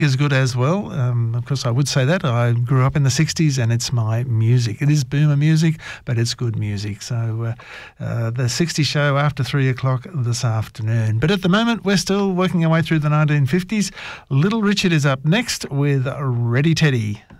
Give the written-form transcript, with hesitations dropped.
is good as well. Of course, I would say that. I grew up in the 60s and it's my music. It is boomer music, but it's good music. So the 60s show after 3 o'clock this afternoon. But at the moment, we're still working our way through the 1950s. Little Richard is up next with Ready Teddy.